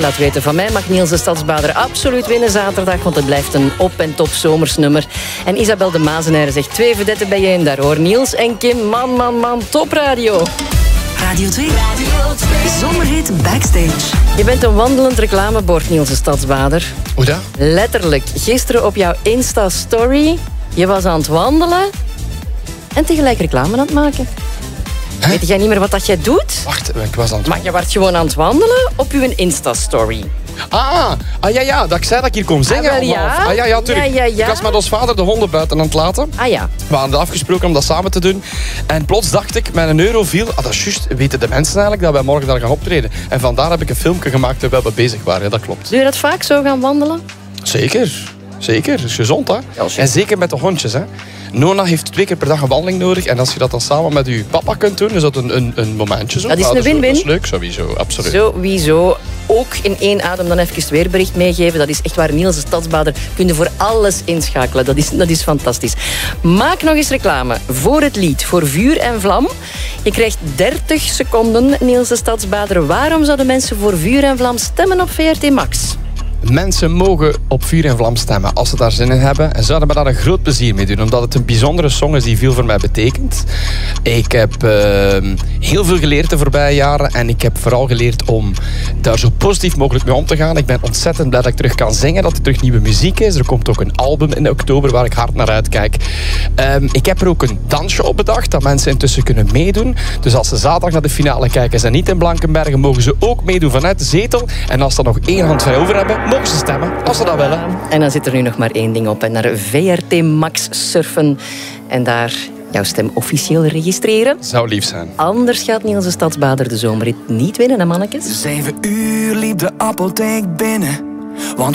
Laat weten, van mij mag Niels de Stadsbader absoluut winnen zaterdag, want het blijft een op- en top zomersnummer. En Isabel de Mazenijre zegt 2 vedetten bij je in daar hoor. Niels en Kim, man, topradio. Radio 2. Zomerhit Backstage. Je bent een wandelend reclamebord, Niels de Stadsbader. Hoe dat? Letterlijk. Gisteren op jouw Insta-story, je was aan het wandelen en tegelijk reclame aan het maken. Weet jij niet meer wat dat jij doet? Wacht, ik was aan het... Maar je werd gewoon aan het wandelen op je Insta-story. Ja, dat ik zei dat ik hier kon zingen. wel, ja. Ja, tuurlijk. Ja. Ik was met ons vader de honden buiten aan het laten. Ah ja. We hadden afgesproken om dat samen te doen. En plots dacht ik, met €1 viel... dat is juist, weten de mensen eigenlijk dat wij morgen daar gaan optreden. En vandaar heb ik een filmpje gemaakt terwijl we bezig waren. Ja, dat klopt. Doe je dat vaak, zo gaan wandelen? Zeker. Dat is gezond, hè. Ja, zeker. En zeker met de hondjes, hè. Nona heeft 2 keer per dag een wandeling nodig. En als je dat dan samen met je papa kunt doen, is dat een momentje zo. Dat is een win-win. Dat is leuk, sowieso. Absoluut. Sowieso. Ook in 1 adem dan even het weerbericht meegeven. Dat is echt waar. Niels de Stadsbader kun je voor alles inschakelen. Dat is fantastisch. Maak nog eens reclame voor het lied, voor Vuur en Vlam. Je krijgt 30 seconden, Niels de Stadsbader. Waarom zouden mensen voor Vuur en Vlam stemmen op VRT Max? Mensen mogen op Vuur en Vlam stemmen als ze daar zin in hebben. En zouden me daar een groot plezier mee doen. Omdat het een bijzondere song is die veel voor mij betekent. Ik heb heel veel geleerd de voorbije jaren. En ik heb vooral geleerd om daar zo positief mogelijk mee om te gaan. Ik ben ontzettend blij dat ik terug kan zingen. Dat er terug nieuwe muziek is. Er komt ook een album in oktober waar ik hard naar uitkijk. Ik heb er ook een dansje op bedacht. Dat mensen intussen kunnen meedoen. Dus als ze zaterdag naar de finale kijken en niet in Blankenbergen, mogen ze ook meedoen vanuit de zetel. En als ze er nog 1 hand vrij over hebben, mogen ze stemmen, als ze dat willen. En dan zit er nu nog maar 1 ding op. En naar VRT Max surfen. En daar jouw stem officieel registreren. Zou lief zijn. Anders gaat Niels de Stadsbader de zomerrit niet winnen, hè mannetjes? 7 uur liep de apotheek binnen. Want